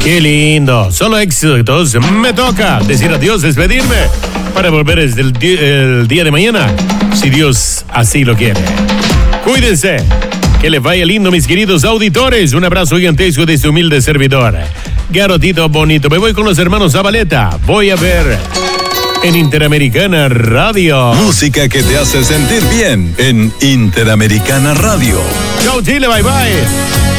Qué lindo, solo éxitos. Me toca decir adiós, despedirme, para volver desde el día de mañana, si Dios así lo quiere. Cuídense, que les vaya lindo, mis queridos auditores. Un abrazo gigantesco de este humilde servidor, Garotito Bonito. Me voy con los hermanos Zabaleta. Voy a ver en Interamericana Radio. Música que te hace sentir bien en Interamericana Radio. Chau, Chile, bye bye.